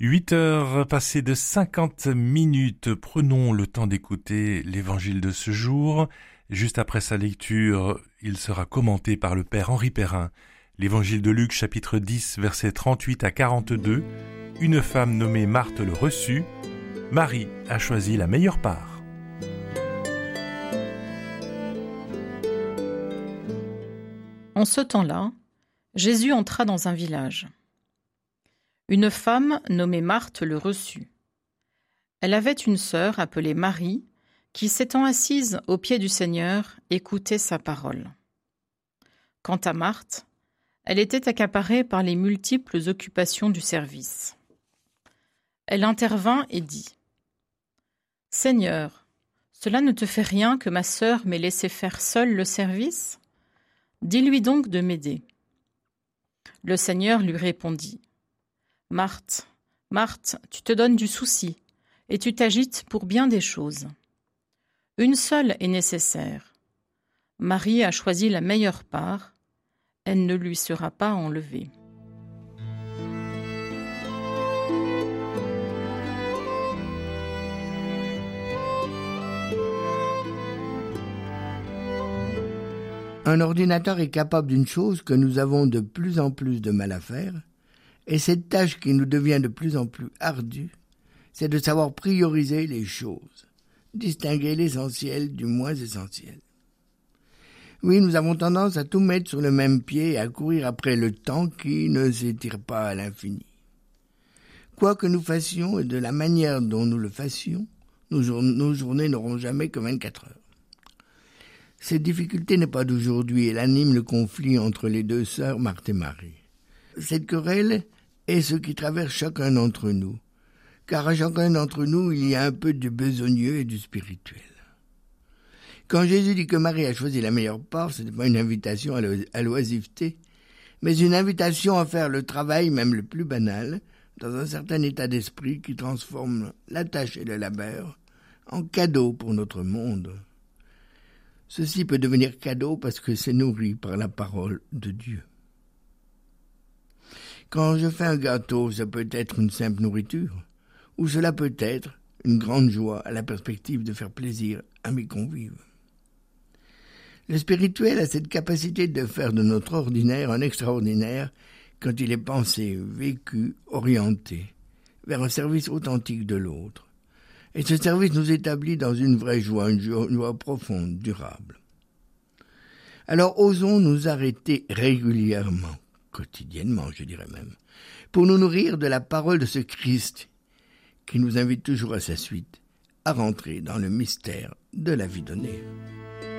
8 heures passées de 50 minutes, prenons le temps d'écouter l'évangile de ce jour. Juste après sa lecture, il sera commenté par le Père Henri Perrin. L'évangile de Luc, chapitre 10, versets 38 à 42. Une femme nommée Marthe le reçut. Marie a choisi la meilleure part. En ce temps-là, Jésus entra dans un village. Une femme nommée Marthe le reçut. Elle avait une sœur appelée Marie, qui, s'étant assise aux pieds du Seigneur, écoutait sa parole. Quant à Marthe, elle était accaparée par les multiples occupations du service. Elle intervint et dit : « Seigneur, cela ne te fait rien que ma sœur m'ait laissé faire seule le service ? Dis-lui donc de m'aider. » Le Seigneur lui répondit : « Marthe, Marthe, tu te donnes du souci, et tu t'agites pour bien des choses. Une seule est nécessaire. Marie a choisi la meilleure part, elle ne lui sera pas enlevée. » Un ordinateur est capable d'une chose que nous avons de plus en plus de mal à faire, et cette tâche qui nous devient de plus en plus ardue, c'est de savoir prioriser les choses, distinguer l'essentiel du moins essentiel. Oui, nous avons tendance à tout mettre sur le même pied et à courir après le temps qui ne s'étire pas à l'infini. Quoi que nous fassions et de la manière dont nous le fassions, nos journées n'auront jamais que 24 heures. Cette difficulté n'est pas d'aujourd'hui, elle anime le conflit entre les deux sœurs Marthe et Marie. Cette querelle est ce qui traverse chacun d'entre nous, car à chacun d'entre nous, il y a un peu du besogneux et du spirituel. Quand Jésus dit que Marie a choisi la meilleure part, ce n'est pas une invitation à l'oisiveté, mais une invitation à faire le travail, même le plus banal, dans un certain état d'esprit qui transforme la tâche et le labeur en cadeau pour notre monde. Ceci peut devenir cadeau parce que c'est nourri par la parole de Dieu. Quand je fais un gâteau, ça peut être une simple nourriture, ou cela peut être une grande joie à la perspective de faire plaisir à mes convives. Le spirituel a cette capacité de faire de notre ordinaire un extraordinaire quand il est pensé, vécu, orienté vers un service authentique de l'autre. Et ce service nous établit dans une vraie joie, une joie profonde, durable. Alors osons nous arrêter régulièrement, quotidiennement je dirais même, pour nous nourrir de la parole de ce Christ qui nous invite toujours à sa suite, à rentrer dans le mystère de la vie donnée.